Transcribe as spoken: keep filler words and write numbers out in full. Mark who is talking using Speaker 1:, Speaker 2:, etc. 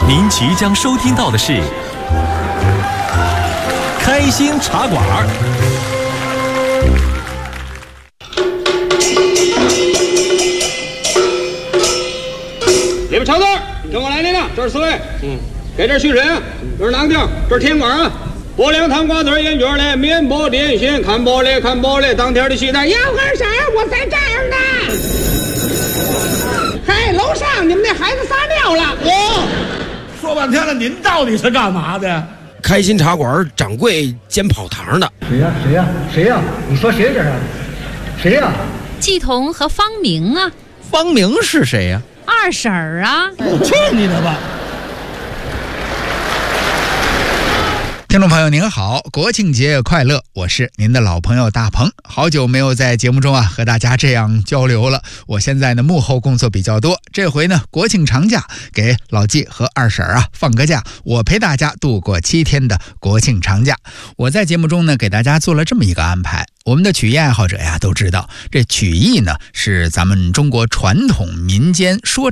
Speaker 1: 您即将收听到的是开心茶馆。
Speaker 2: 里边瞧字，跟我来那个，这是四位，嗯，给这续水啊，这是哪个地儿？这是天馆啊。薄凉汤瓜子烟卷嘞，面包点心，看包嘞，看包嘞，当天的西餐。要二婶，我在这儿呢。嗨，楼上你们那孩子撒尿了。
Speaker 3: 哦，说半天了，您到底是干嘛的？
Speaker 4: 开心茶馆掌柜兼跑堂的。
Speaker 5: 谁呀？谁呀？谁呀？你说谁这是？谁呀？
Speaker 6: 季彤和方明啊。
Speaker 7: 方明是谁呀？
Speaker 6: 二婶儿啊。
Speaker 3: 去你的吧！
Speaker 7: 听众朋友您好，国庆节快乐，我是您的老朋友大鹏。好久没有在节目中啊和大家这样交流了，我现在呢幕后工作比较多，这回呢国庆长假给老纪和二婶啊放个假，我陪大家度过七天的国庆长假。我在节目中呢给大家做了这么一个安排。我们的曲艺爱好者呀都知道，这曲艺呢是咱们中国传统民间说唱